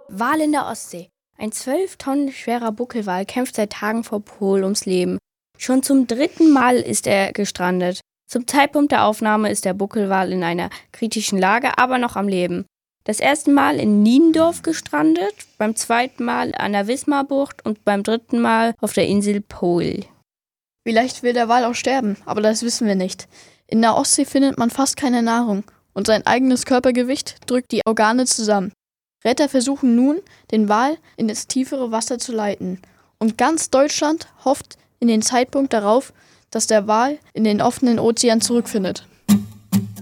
Wal in der Ostsee. Ein 12 Tonnen schwerer Buckelwal kämpft seit Tagen vor Pohl ums Leben. Schon zum 3. Mal ist er gestrandet. Zum Zeitpunkt der Aufnahme ist der Buckelwal in einer kritischen Lage, aber noch am Leben. Das 1. Mal in Niendorf gestrandet, beim 2. Mal an der Wismarbucht und beim 3. Mal auf der Insel Pohl. Vielleicht will der Wal auch sterben, aber das wissen wir nicht. In der Ostsee findet man fast keine Nahrung und sein eigenes Körpergewicht drückt die Organe zusammen. Retter versuchen nun, den Wal in das tiefere Wasser zu leiten. Und ganz Deutschland hofft in den Zeitpunkt darauf, dass der Wal in den offenen Ozean zurückfindet.